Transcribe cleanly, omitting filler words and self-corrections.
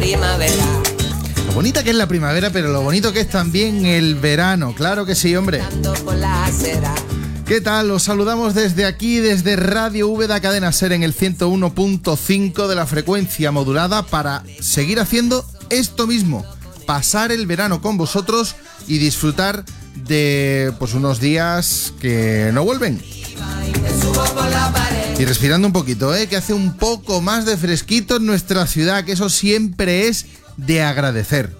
primavera. Lo bonita que es la primavera, pero lo bonito que es también el verano. Claro que sí, hombre. ¿Qué tal? Os saludamos desde aquí, desde Radio Úbeda Cadena Ser en el 101.5 de la frecuencia modulada para seguir haciendo esto mismo, pasar el verano con vosotros y disfrutar de pues unos días que no vuelven. Y respirando un poquito, que hace un poco más de fresquito en nuestra ciudad, que eso siempre es de agradecer.